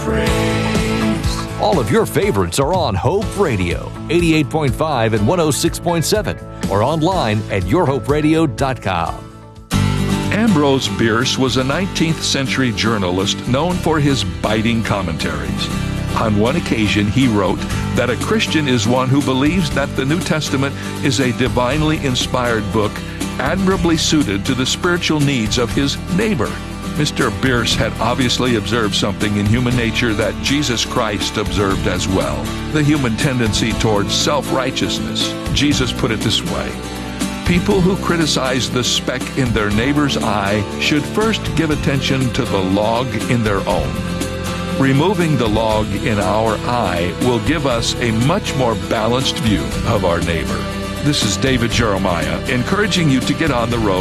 All of your favorites are on Hope Radio, 88.5 and 106.7, or online at yourhoperadio.com. Ambrose Bierce was a 19th century journalist known for his biting commentaries. On one occasion, he wrote that a Christian is one who believes that the New Testament is a divinely inspired book admirably suited to the spiritual needs of his neighbor. Mr. Bierce had obviously observed something in human nature that Jesus Christ observed as well, the human tendency towards self-righteousness. Jesus put it this way: people who criticize the speck in their neighbor's eye should first give attention to the log in their own. Removing the log in our eye will give us a much more balanced view of our neighbor. This is David Jeremiah, encouraging you to get on the road